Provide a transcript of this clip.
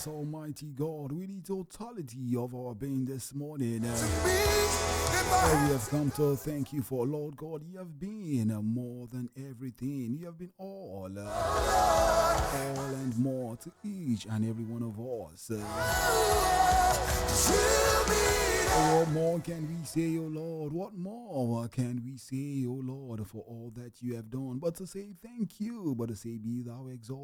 us, Almighty God, with the totality of our being this morning. We have come to thank you for, Lord God, you have been more than everything. You have been all and more to each and every one of us. What more can we say, O Lord? What more can we say, O Lord, for all that you have done? But to say thank you, but to say be thou exalted.